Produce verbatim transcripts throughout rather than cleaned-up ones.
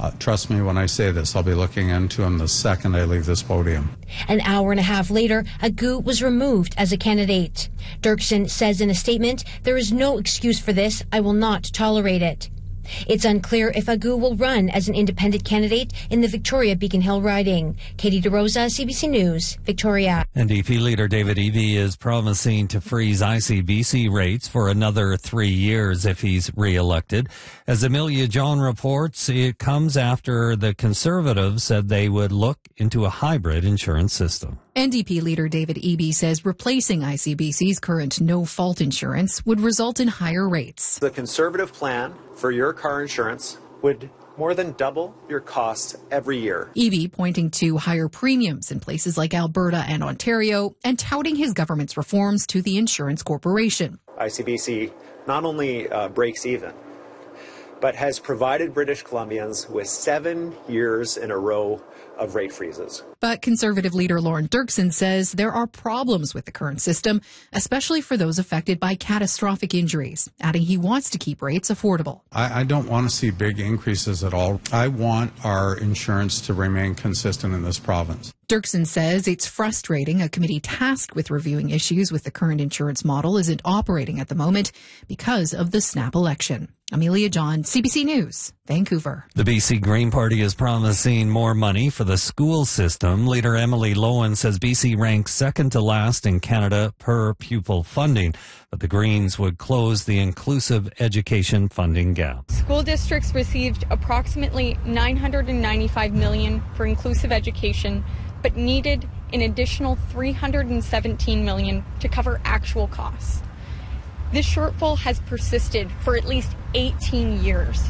Uh, trust me when I say this, I'll be looking into him the second I leave this podium. An hour and a half later, Agu was removed as a candidate. Dirksen says in a statement, "There is no excuse for this. I will not tolerate it." It's unclear if Agu will run as an independent candidate in the Victoria-Beacon Hill riding. Katie DeRosa, C B C News, Victoria. N D P leader David Eby is promising to freeze I C B C rates for another three years if he's re-elected. As Amelia John reports, it comes after the Conservatives said they would look into a hybrid insurance system. N D P leader David Eby says replacing I C B C's current no-fault insurance would result in higher rates. The Conservative plan for your car insurance would more than double your costs every year. Eby pointing to higher premiums in places like Alberta and Ontario and touting his government's reforms to the insurance corporation. I C B C not only uh, breaks even, but has provided British Columbians with seven years in a row of rate freezes. But Conservative leader Lorne Dirksen says there are problems with the current system, especially for those affected by catastrophic injuries, adding he wants to keep rates affordable. I, I don't want to see big increases at all. I want our insurance to remain consistent in this province. Dirksen says it's frustrating a committee tasked with reviewing issues with the current insurance model isn't operating at the moment because of the snap election. Amelia John, C B C News, Vancouver. The B C Green Party is promising more money for the school system. Leader Emily Lowen says B C ranks second to last in Canada per pupil funding, but the Greens would close the inclusive education funding gap. School districts received approximately nine hundred ninety-five million dollars for inclusive education, but needed an additional three hundred seventeen million dollars to cover actual costs. This shortfall has persisted for at least eighteen years.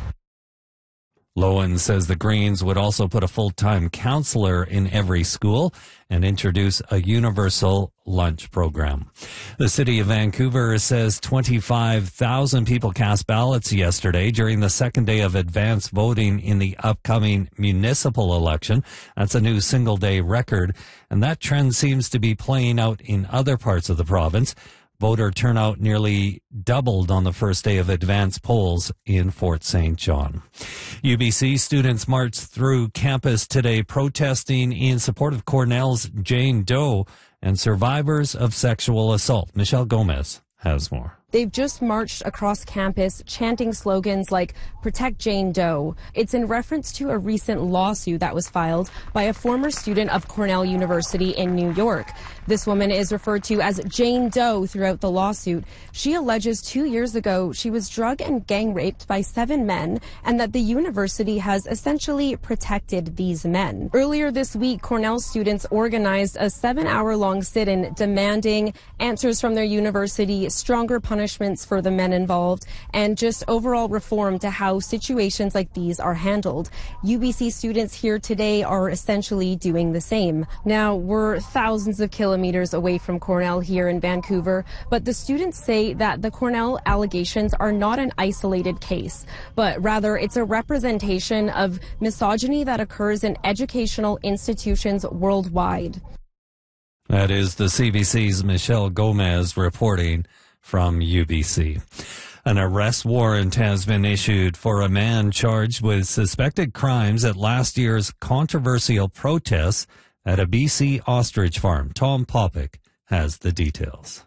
Lowen says the Greens would also put a full-time counselor in every school and introduce a universal lunch program. The city of Vancouver says twenty-five thousand people cast ballots yesterday during the second day of advance voting in the upcoming municipal election. That's a new single-day record, and that trend seems to be playing out in other parts of the province. Voter turnout nearly doubled on the first day of advance polls in Fort Saint John. U B C students marched through campus today protesting in support of Cornell's Jane Doe and survivors of sexual assault. Michelle Gomez has more. They've just marched across campus chanting slogans like "Protect Jane Doe." It's in reference to a recent lawsuit that was filed by a former student of Cornell University in New York. This woman is referred to as Jane Doe throughout the lawsuit. She alleges two years ago she was drug and gang raped by seven men and that the university has essentially protected these men. Earlier this week, Cornell students organized a seven-hour-long sit-in demanding answers from their university, stronger punishment punishments for the men involved, and just overall reform to how situations like these are handled. U B C students here today are essentially doing the same. Now, we're thousands of kilometers away from Cornell here in Vancouver, but the students say that the Cornell allegations are not an isolated case, but rather it's a representation of misogyny that occurs in educational institutions worldwide. That is the C B C's Michelle Gomez reporting from U B C. An arrest warrant has been issued for a man charged with suspected crimes at last year's controversial protests at a B C ostrich farm. Tom Popick has the details.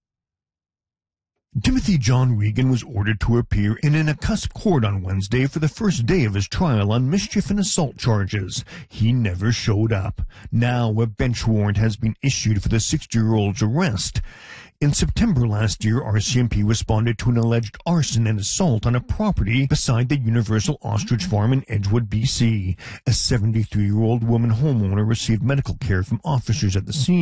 Timothy John Regan was ordered to appear in an Akusp court on Wednesday for the first day of his trial on mischief and assault charges. He never showed up. Now a bench warrant has been issued for the sixty-year-old's arrest. In September last year, R C M P responded to an alleged arson and assault on a property beside the Universal Ostrich Farm in Edgewood, B C. A seventy-three-year-old woman homeowner received medical care from officers at the scene.